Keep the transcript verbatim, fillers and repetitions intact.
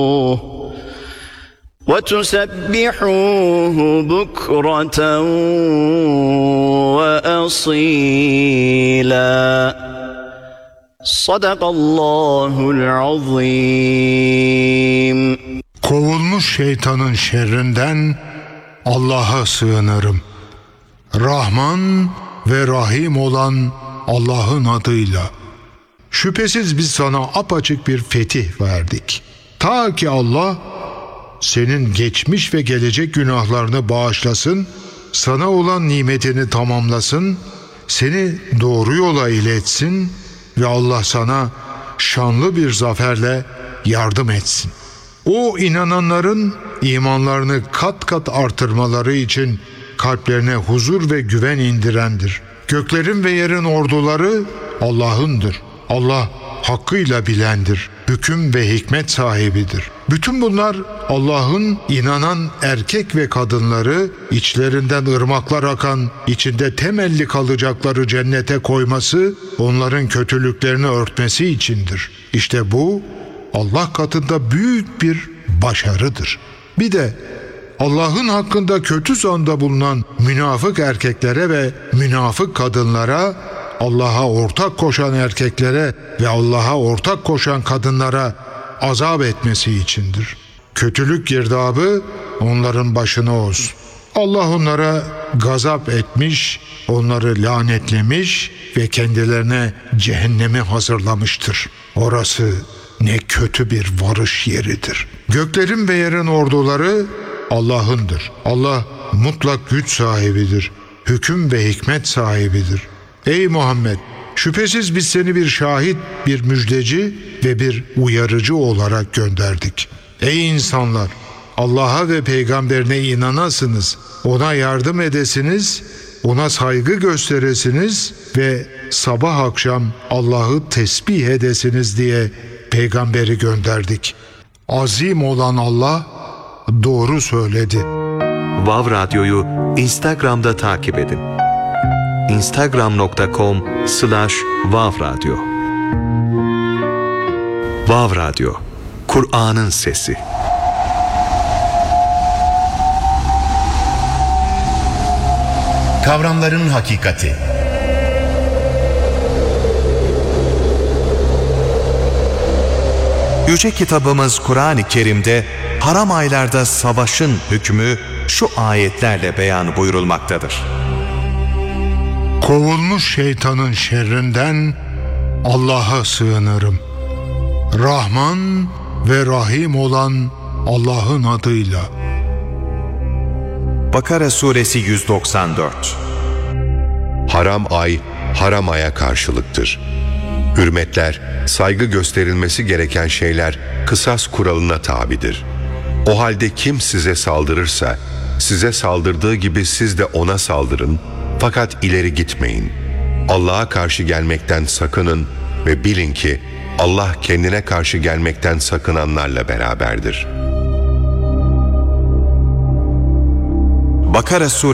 وَتُسَبِّحُوهُ بُكْرَةً وَأَصِيلًا. Sadakallahul azim. Kovulmuş şeytanın şerrinden Allah'a sığınırım. Rahman ve Rahim olan Allah'ın adıyla. Şüphesiz biz sana apaçık bir fetih verdik. Ta ki Allah senin geçmiş ve gelecek günahlarını bağışlasın, sana olan nimetini tamamlasın, seni doğru yola iletsin ve Allah sana şanlı bir zaferle yardım etsin. O inananların imanlarını kat kat artırmaları için kalplerine huzur ve güven indirendir. Göklerin ve yerin orduları Allah'ındır. Allah hakkıyla bilendir, hüküm ve hikmet sahibidir. Bütün bunlar Allah'ın inanan erkek ve kadınları içlerinden ırmaklar akan, içinde temelli kalacakları cennete koyması, onların kötülüklerini örtmesi içindir. İşte bu Allah katında büyük bir başarıdır. Bir de Allah'ın hakkında kötü zanda bulunan münafık erkeklere ve münafık kadınlara, Allah'a ortak koşan erkeklere ve Allah'a ortak koşan kadınlara azap etmesi içindir. Kötülük girdabı onların başına olsun. Allah onlara gazap etmiş, onları lanetlemiş ve kendilerine cehennemi hazırlamıştır. Orası ne kötü bir varış yeridir. Göklerin ve yerin orduları Allah'ındır. Allah mutlak güç sahibidir. Hüküm ve hikmet sahibidir. Ey Muhammed! Şüphesiz biz seni bir şahit, bir müjdeci ve bir uyarıcı olarak gönderdik. Ey insanlar! Allah'a ve peygamberine inanasınız, ona yardım edesiniz, ona saygı gösteresiniz ve sabah akşam Allah'ı tesbih edesiniz diye peygamberi gönderdik. Azim olan Allah doğru söyledi. Vav Radyo'yu Instagram'da takip edin. instagram nokta com slash vav radyo. Vav Radyo, Kur'an'ın sesi. Kavramların hakikati. Yüce kitabımız Kur'an-ı Kerim'de haram aylarda savaşın hükmü şu ayetlerle beyan buyurulmaktadır. Kovulmuş şeytanın şerrinden Allah'a sığınırım. Rahman ve Rahim olan Allah'ın adıyla. Bakara Suresi yüz doksan dört. Haram ay, haram aya karşılıktır. Hürmetler, saygı gösterilmesi gereken şeyler kısas kuralına tabidir. O halde kim size saldırırsa, size saldırdığı gibi siz de ona saldırın, fakat ileri gitmeyin. Allah'a karşı gelmekten sakının ve bilin ki Allah kendine karşı gelmekten sakınanlarla beraberdir. Bakara Suresi